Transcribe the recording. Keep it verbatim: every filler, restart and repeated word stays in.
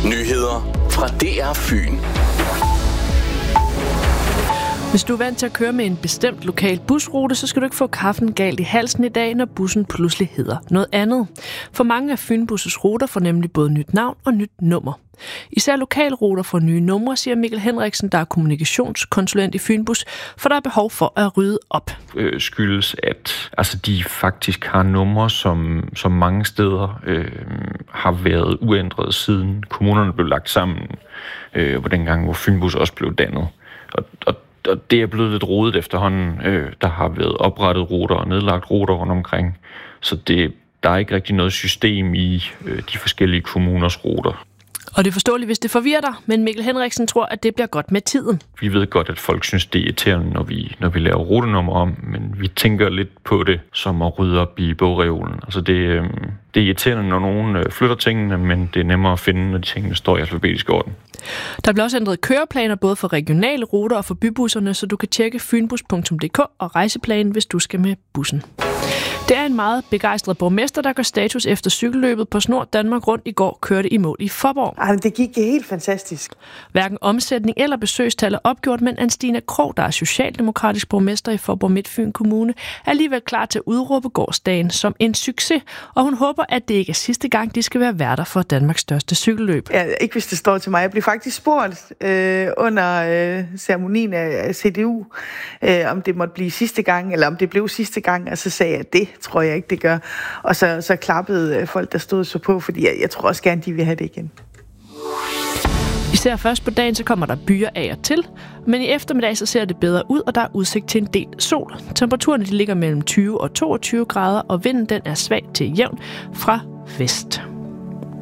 Nyheder fra D R Fyn. Hvis du er vant til at køre med en bestemt lokal busrute, så skal du ikke få kaffen galt i halsen i dag, når bussen pludselig hedder noget andet. For mange af Fynbus' ruter får nemlig både nyt navn og nyt nummer. Især lokalruter får nye numre, siger Mikkel Henriksen, der er kommunikationskonsulent i Fynbus, for der er behov for at rydde op. Øh, skyldes, at altså, de faktisk har numre, som, som mange steder øh, har været uændret siden kommunerne blev lagt sammen, øh, på den gang, hvor Fynbus også blev dannet. Og, og Og det er blevet lidt rodet efterhånden. Øh, der har været oprettet ruter og nedlagt ruter rundt omkring. Så det, der er ikke rigtig noget system i øh, de forskellige kommuners ruter. Og det er forståeligt, hvis det forvirrer dig, men Mikkel Henriksen tror, at det bliver godt med tiden. Vi ved godt, at folk synes, det er irriterende, når vi, når vi laver rutenummer om, men vi tænker lidt på det som at rydde op i bogreolen. Altså det, øh, det er irriterende, når nogen øh, flytter tingene, men det er nemmere at finde, når de tingene står i alfabetisk orden. Der bliver også ændret køreplaner både for regionale ruter og for bybusserne, så du kan tjekke fynbus punktum d k og rejseplanen, hvis du skal med bussen. Det er en meget begejstret borgmester, der gør status efter cykelløbet på Snor Danmark Rundt i går kørte i mål i Faaborg. Ej, det gik helt fantastisk. Hverken omsætning eller besøgstal er opgjort, men Anstina Krog, der er socialdemokratisk borgmester i Faaborg Midtfyn Kommune, er alligevel klar til at udråbe gårsdagen som en succes, og hun håber, at det ikke er sidste gang, de skal være værter for Danmarks største cykelløb. Ja, ikke hvis det står til mig. Jeg blev faktisk spurgt øh, under øh, ceremonien af C D U, øh, om det måtte blive sidste gang, eller om det blev sidste gang, og så sagde jeg, at det tror jeg ikke, det gør. Og så, så klappede folk, der stod så på, fordi jeg, jeg tror også gerne, de vil have det igen. Især først på dagen, så kommer der byer af og til, men i eftermiddag så ser det bedre ud, og der er udsigt til en del sol. Temperaturerne de ligger mellem tyve og toogtyve grader, og vinden den er svag til jævn fra vest.